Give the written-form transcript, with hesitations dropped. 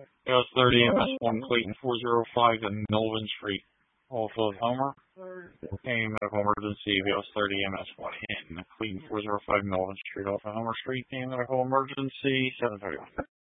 AOS 30 MS1 Clayton 405 in Melvin Street, off of Homer. Any medical emergency, AOS 30 MS1 in Clayton 405 Melvin Street, off of Homer Street. Any medical emergency, 7:30.